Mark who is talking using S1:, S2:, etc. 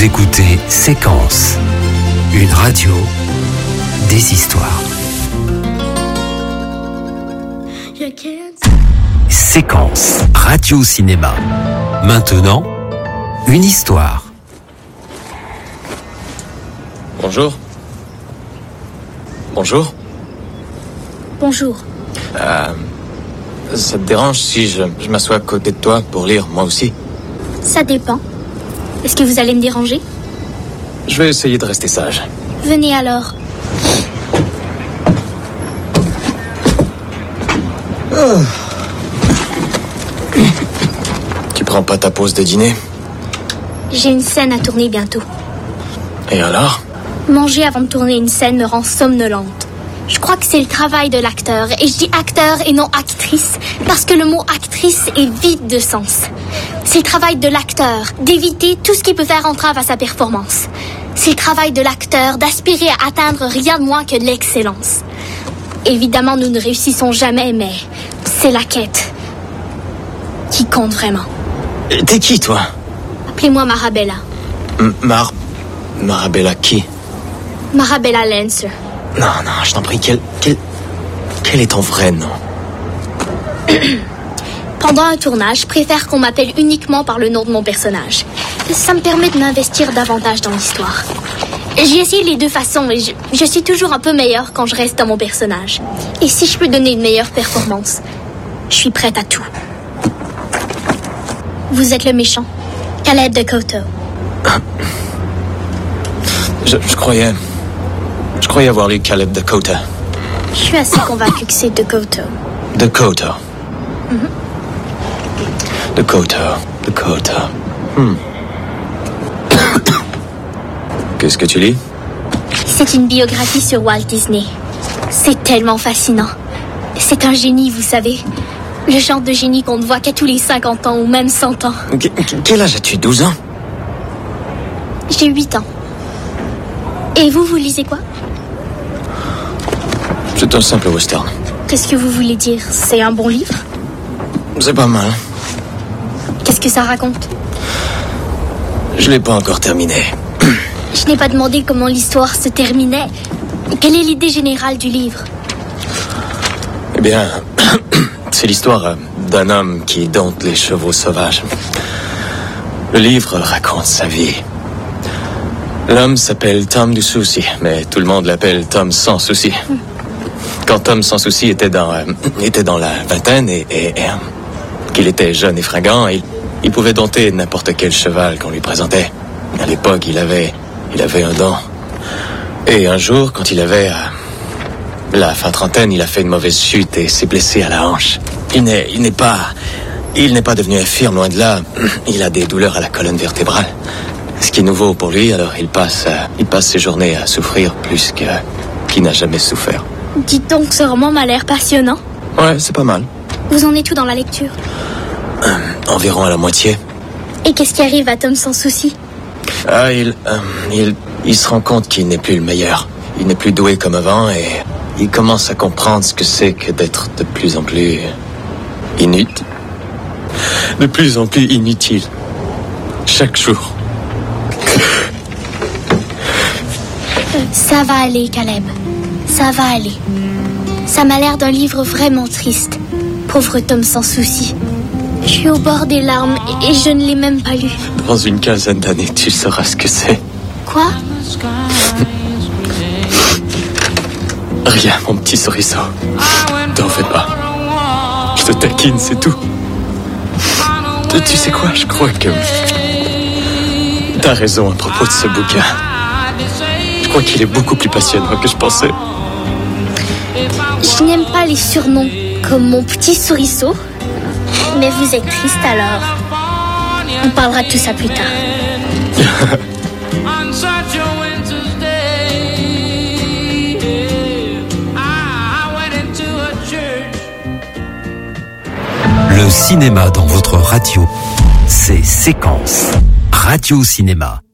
S1: Vous écoutez Séquence, une radio, des histoires. Séquence, radio-cinéma. Maintenant, une histoire.
S2: Bonjour. Bonjour.
S3: Bonjour.
S2: Ça te dérange si je m'assois à côté de toi pour lire, moi aussi?
S3: Ça dépend. Est-ce que vous allez me déranger?
S2: Je vais essayer de rester sage.
S3: Venez alors.
S2: Tu prends pas ta pause de dîner?
S3: J'ai une scène à tourner bientôt.
S2: Et alors?
S3: Manger avant de tourner une scène me rend somnolente. Je crois que c'est le travail de l'acteur. Et je dis acteur et non actrice, parce que le mot actrice est vide de sens. C'est le travail de l'acteur d'éviter tout ce qui peut faire entrave à sa performance. C'est le travail de l'acteur d'aspirer à atteindre rien de moins que de l'excellence. Évidemment, nous ne réussissons jamais, mais c'est la quête qui compte vraiment.
S2: T'es qui, toi?
S3: Appelez-moi Marabella.
S2: Marabella qui?
S3: Marabella Lancer.
S2: Non, je t'en prie, quel est ton vrai nom?
S3: Pendant un tournage, je préfère qu'on m'appelle uniquement par le nom de mon personnage. Ça me permet de m'investir davantage dans l'histoire. J'ai essayé les deux façons et je suis toujours un peu meilleure quand je reste dans mon personnage. Et si je peux donner une meilleure performance, je suis prête à tout. Vous êtes le méchant, Caleb Dakota.
S2: Je croyais avoir lu Caleb Dakota.
S3: Je suis assez convaincue que c'est Dakota.
S2: Dakota. Dakota. Qu'est-ce que tu lis?
S3: C'est une biographie sur Walt Disney. C'est tellement fascinant. C'est un génie, vous savez. Le genre de génie qu'on ne voit qu'à tous les 50 ans ou même 100 ans.
S2: Quel âge as-tu? 12 ans?
S3: J'ai 8 ans. Et vous lisez quoi?
S2: C'est un simple western.
S3: Qu'est-ce que vous voulez dire? C'est un bon livre?
S2: C'est pas mal.
S3: Qu'est-ce que ça raconte?
S2: Je l'ai pas encore terminé.
S3: Je n'ai pas demandé comment l'histoire se terminait. Quelle est l'idée générale du livre?
S2: Eh bien, c'est l'histoire d'un homme qui dompte les chevaux sauvages. Le livre raconte sa vie. L'homme s'appelle Tom du Souci, mais tout le monde l'appelle Tom sans souci. Quand Tom sans souci était dans la vingtaine et qu'il était jeune et fringant, il pouvait dompter n'importe quel cheval qu'on lui présentait. À l'époque, il avait un don. Et un jour, quand il avait la fin trentaine, il a fait une mauvaise chute et s'est blessé à la hanche. Il n'est pas devenu infirme, loin de là. Il a des douleurs à la colonne vertébrale. Ce qui est nouveau pour lui, alors il passe ses journées à souffrir plus qu'il n'a jamais souffert.
S3: Dites donc, ce roman m'a l'air passionnant.
S2: Ouais, c'est pas mal.
S3: Vous en êtes où dans la lecture?
S2: Environ à la moitié.
S3: Et qu'est-ce qui arrive à Tom sans souci?
S2: Il se rend compte qu'il n'est plus le meilleur. Il n'est plus doué comme avant et il commence à comprendre ce que c'est que d'être de plus en plus inutile. De plus en plus inutile. Chaque jour.
S3: Ça va aller, Caleb. Ça va aller. Ça m'a l'air d'un livre vraiment triste. Pauvre Tom sans souci. Je suis au bord des larmes et je ne l'ai même pas lu.
S2: Dans une quinzaine d'années, tu sauras ce que c'est.
S3: Quoi?
S2: Rien, mon petit souriceau. T'en fais pas. Je te taquine, c'est tout. Tu sais quoi, je crois que t'as raison à propos de ce bouquin. Je crois qu'il est beaucoup plus passionnant que je pensais.
S3: Je n'aime pas les surnoms comme mon petit souriceau. Mais vous êtes triste alors. On parlera de tout ça plus tard.
S1: Le cinéma dans votre radio, c'est Séquence, radio-cinéma.